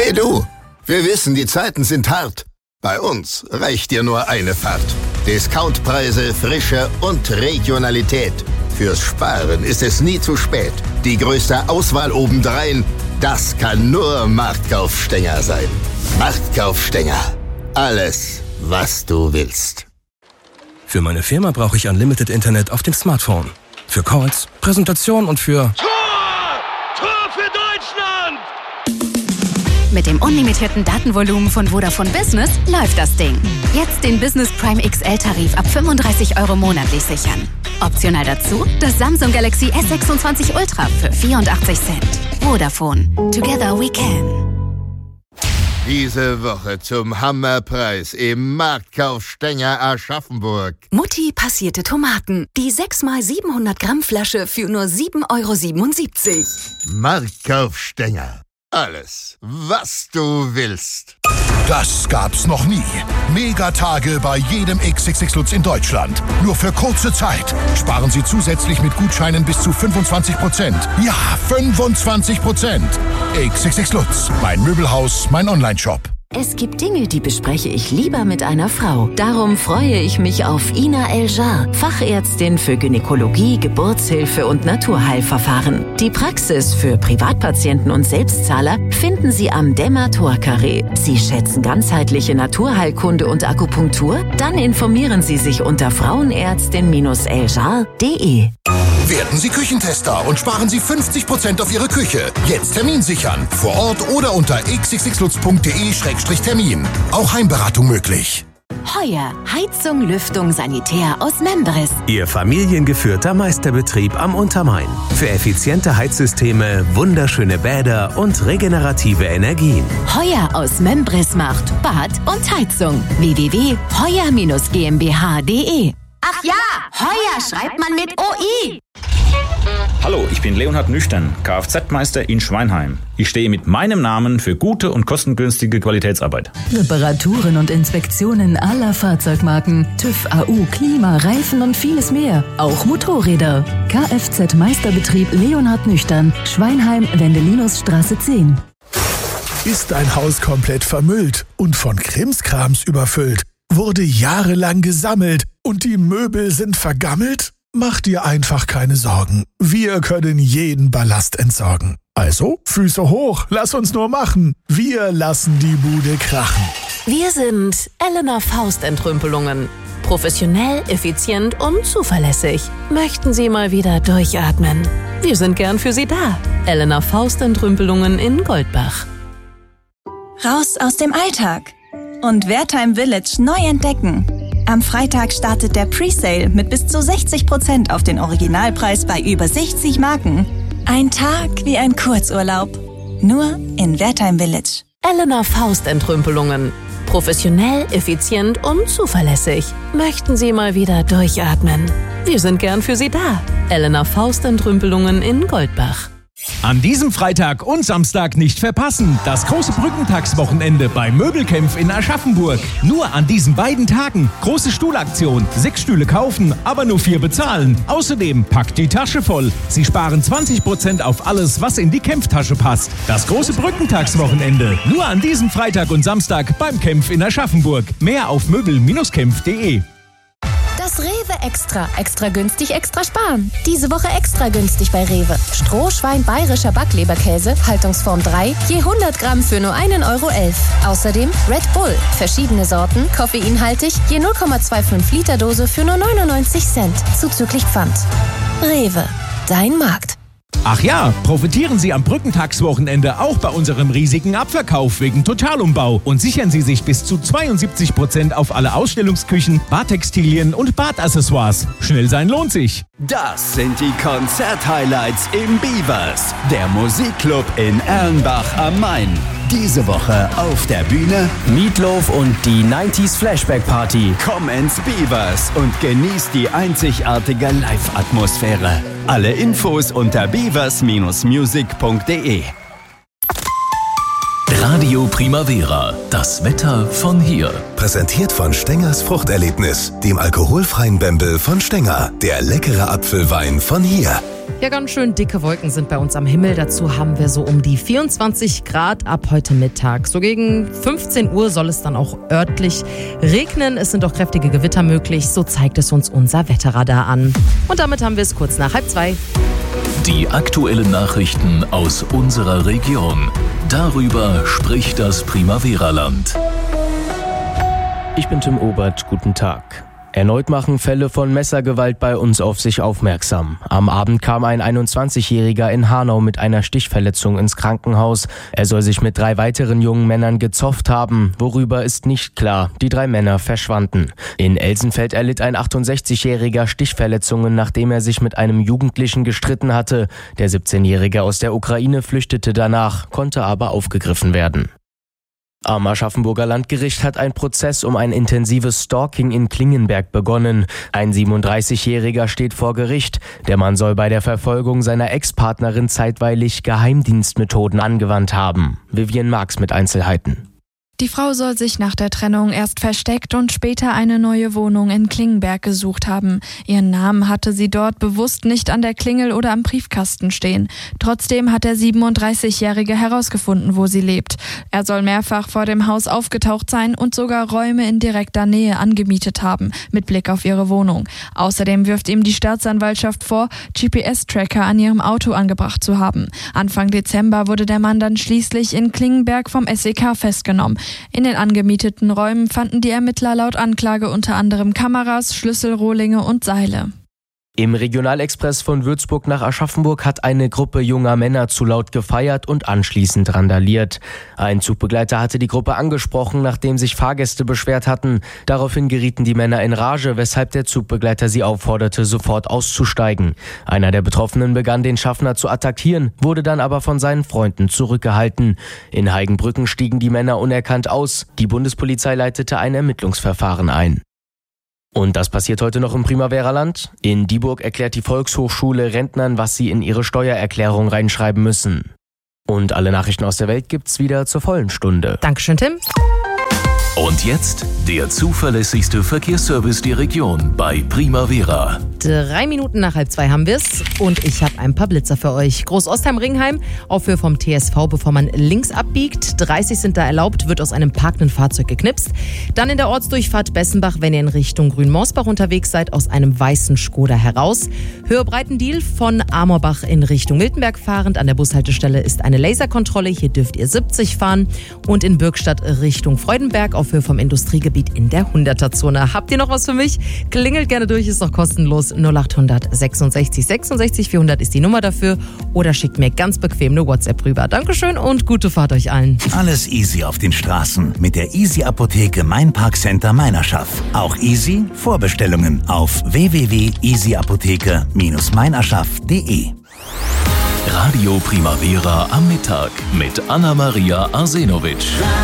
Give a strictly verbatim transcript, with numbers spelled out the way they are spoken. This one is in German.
Hey du, wir wissen, die Zeiten sind hart. Bei uns reicht dir nur eine Fahrt. Discountpreise, Frische und Regionalität. Fürs Sparen ist es nie zu spät. Die größte Auswahl obendrein, das kann nur Marktkauf Stenger sein. Marktkauf Stenger. Alles, was du willst. Für meine Firma brauche ich Unlimited Internet auf dem Smartphone. Für Calls, Präsentation und für... Tor! Tor für Deutschland! Mit dem unlimitierten Datenvolumen von Vodafone Business läuft das Ding. Jetzt den Business Prime X L-Tarif ab fünfunddreißig Euro monatlich sichern. Optional dazu das Samsung Galaxy S sechsundzwanzig Ultra für vierundachtzig Cent. Vodafone. Together we can. Diese Woche zum Hammerpreis im Marktkauf Stenger Aschaffenburg. Mutti passierte Tomaten. Die sechs mal siebenhundert Gramm Flasche für nur sieben Euro siebenundsiebzig. Marktkauf Stenger. Alles, was du willst. Das gab's noch nie. Megatage bei jedem X X X Lutz in Deutschland. Nur für kurze Zeit. Sparen Sie zusätzlich mit Gutscheinen bis zu fünfundzwanzig Prozent. Ja, fünfundzwanzig Prozent. X X X Lutz, mein Möbelhaus, mein Onlineshop. Es gibt Dinge, die bespreche ich lieber mit einer Frau. Darum freue ich mich auf Ina El-Jar, Fachärztin für Gynäkologie, Geburtshilfe und Naturheilverfahren. Die Praxis für Privatpatienten und Selbstzahler finden Sie am Demator-Carré. Sie schätzen ganzheitliche Naturheilkunde und Akupunktur? Dann informieren Sie sich unter frauenärztin eljar punkt de. Werden Sie Küchentester und sparen Sie fünfzig Prozent auf Ihre Küche. Jetzt Termin sichern. Vor Ort oder unter x x x lutz punkt de Schrägstrich Termin. Auch Heimberatung möglich. Heuer. Heizung, Lüftung, Sanitär aus Membris. Ihr familiengeführter Meisterbetrieb am Untermain. Für effiziente Heizsysteme, wunderschöne Bäder und regenerative Energien. Heuer aus Membris macht Bad und Heizung. w w w punkt heuer Bindestrich g m b h punkt de. Ach ja, Heuer schreibt man mit O I. Hallo, ich bin Leonhard Nüchtern, Kfz-Meister in Schweinheim. Ich stehe mit meinem Namen für gute und kostengünstige Qualitätsarbeit. Reparaturen und Inspektionen aller Fahrzeugmarken, TÜV, A U, Klima, Reifen und vieles mehr. Auch Motorräder. Kfz-Meisterbetrieb Leonhard Nüchtern, Schweinheim, Wendelinusstraße zehn. Ist dein Haus komplett vermüllt und von Krimskrams überfüllt? Wurde jahrelang gesammelt und die Möbel sind vergammelt? Mach dir einfach keine Sorgen. Wir können jeden Ballast entsorgen. Also, Füße hoch, lass uns nur machen. Wir lassen die Bude krachen. Wir sind Elena Faust Entrümpelungen. Professionell, effizient und zuverlässig. Möchten Sie mal wieder durchatmen? Wir sind gern für Sie da. Elena Faust Entrümpelungen in Goldbach. Raus aus dem Alltag und Wertheim Village neu entdecken. Am Freitag startet der Presale mit bis zu sechzig Prozent auf den Originalpreis bei über sechzig Marken. Ein Tag wie ein Kurzurlaub. Nur in Wertheim Village. Elena Faust Entrümpelungen. Professionell, effizient und zuverlässig. Möchten Sie mal wieder durchatmen? Wir sind gern für Sie da. Elena Faust Entrümpelungen in Goldbach. An diesem Freitag und Samstag nicht verpassen. Das große Brückentagswochenende bei Möbelkämpf in Aschaffenburg. Nur an diesen beiden Tagen. Große Stuhlaktion. Sechs Stühle kaufen, aber nur vier bezahlen. Außerdem packt die Tasche voll. Sie sparen zwanzig Prozent auf alles, was in die Kämpftasche passt. Das große Brückentagswochenende. Nur an diesem Freitag und Samstag beim Kämpf in Aschaffenburg. Mehr auf möbel Bindestrich kämpf punkt de. Das Rewe Extra. Extra günstig, extra sparen. Diese Woche extra günstig bei Rewe. Strohschwein bayerischer Backleberkäse, Haltungsform drei, je hundert Gramm für nur ein Euro elf. Außerdem Red Bull, verschiedene Sorten, koffeinhaltig, je null Komma fünfundzwanzig Liter Dose für nur neunundneunzig Cent, zuzüglich Pfand. Rewe, dein Markt. Ach ja, profitieren Sie am Brückentagswochenende auch bei unserem riesigen Abverkauf wegen Totalumbau und sichern Sie sich bis zu zweiundsiebzig Prozent auf alle Ausstellungsküchen, Badtextilien und Badaccessoires. Schnell sein lohnt sich. Das sind die Konzert-Highlights im Beavers, der Musikclub in Erlenbach am Main. Diese Woche auf der Bühne Meatloaf und die neunziger Flashback Party. Komm ins Beavers und genieß die einzigartige Live-Atmosphäre. Alle Infos unter beavers Bindestrich music punkt de. Radio Primavera, das Wetter von hier. Präsentiert von Stengers Fruchterlebnis, dem alkoholfreien Bembel von Stenger, der leckere Apfelwein von hier. Ja, ganz schön dicke Wolken sind bei uns am Himmel. Dazu haben wir so um die vierundzwanzig Grad ab heute Mittag. So gegen fünfzehn Uhr soll es dann auch örtlich regnen. Es sind auch kräftige Gewitter möglich. So zeigt es uns unser Wetterradar an. Und damit haben wir es kurz nach halb zwei. Die aktuellen Nachrichten aus unserer Region. Darüber spricht das Primavera-Land. Ich bin Tim Obert, guten Tag. Erneut machen Fälle von Messergewalt bei uns auf sich aufmerksam. Am Abend kam ein einundzwanzigjähriger in Hanau mit einer Stichverletzung ins Krankenhaus. Er soll sich mit drei weiteren jungen Männern gezofft haben. Worüber ist nicht klar. Die drei Männer verschwanden. In Elsenfeld erlitt ein achtundsechzigjähriger Stichverletzungen, nachdem er sich mit einem Jugendlichen gestritten hatte. Der siebzehnjährige aus der Ukraine flüchtete danach, konnte aber aufgegriffen werden. Am Aschaffenburger Landgericht hat ein Prozess um ein intensives Stalking in Klingenberg begonnen. Ein siebenunddreißigjähriger steht vor Gericht. Der Mann soll bei der Verfolgung seiner Ex-Partnerin zeitweilig Geheimdienstmethoden angewandt haben. Vivian Marx mit Einzelheiten. Die Frau soll sich nach der Trennung erst versteckt und später eine neue Wohnung in Klingenberg gesucht haben. Ihren Namen hatte sie dort bewusst nicht an der Klingel oder am Briefkasten stehen. Trotzdem hat der siebenunddreißigjährige herausgefunden, wo sie lebt. Er soll mehrfach vor dem Haus aufgetaucht sein und sogar Räume in direkter Nähe angemietet haben, mit Blick auf ihre Wohnung. Außerdem wirft ihm die Staatsanwaltschaft vor, G P S-Tracker an ihrem Auto angebracht zu haben. Anfang Dezember wurde der Mann dann schließlich in Klingenberg vom S E K festgenommen. In den angemieteten Räumen fanden die Ermittler laut Anklage unter anderem Kameras, Schlüsselrohlinge und Seile. Im Regionalexpress von Würzburg nach Aschaffenburg hat eine Gruppe junger Männer zu laut gefeiert und anschließend randaliert. Ein Zugbegleiter hatte die Gruppe angesprochen, nachdem sich Fahrgäste beschwert hatten. Daraufhin gerieten die Männer in Rage, weshalb der Zugbegleiter sie aufforderte, sofort auszusteigen. Einer der Betroffenen begann, den Schaffner zu attackieren, wurde dann aber von seinen Freunden zurückgehalten. In Heigenbrücken stiegen die Männer unerkannt aus. Die Bundespolizei leitete ein Ermittlungsverfahren ein. Und das passiert heute noch im Primavera-Land. In Dieburg erklärt die Volkshochschule Rentnern, was sie in ihre Steuererklärung reinschreiben müssen. Und alle Nachrichten aus der Welt gibt's wieder zur vollen Stunde. Dankeschön, Tim. Und jetzt der zuverlässigste Verkehrsservice der Region bei Primavera. Drei Minuten nach halb zwei haben wir's und ich habe ein paar Blitzer für euch. Groß-Ostheim-Ringheim, Aufhör vom T S V, bevor man links abbiegt. dreißig sind da erlaubt, wird aus einem parkenden Fahrzeug geknipst. Dann in der Ortsdurchfahrt Bessenbach, wenn ihr in Richtung Grünmorsbach unterwegs seid, aus einem weißen Skoda heraus. Höhe Breitendiel von Amorbach in Richtung Miltenberg fahrend. An der Bushaltestelle ist eine Laserkontrolle, hier dürft ihr siebzig fahren. Und in Bürgstadt Richtung Freudenberg, auf Höhe vom Industriegebiet in der hunderter-Zone. Habt ihr noch was für mich? Klingelt gerne durch, ist doch kostenlos. null acht hundert sechsundsechzig sechsundsechzig vierhundert ist die Nummer dafür. Oder schickt mir ganz bequem eine WhatsApp rüber. Dankeschön und gute Fahrt euch allen. Alles easy auf den Straßen mit der Easy Apotheke Mein Parkcenter Meinerschaft. Auch easy Vorbestellungen auf w w w punkt easy apotheke Bindestrich meinerschaft punkt de. Radio Primavera am Mittag mit Anna-Maria Arsenovic.